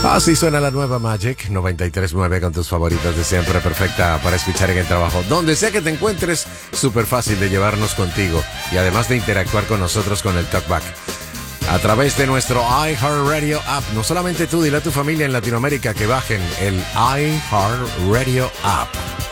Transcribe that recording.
Así suena la nueva Magic 93.9 con tus favoritos de siempre, perfecta para escuchar en el trabajo. Donde sea que te encuentres, súper fácil de llevarnos contigo y además de interactuar con nosotros con el Talkback. A través de nuestro iHeartRadio app. No solamente tú, dile a tu familia en Latinoamérica que bajen el iHeartRadio app.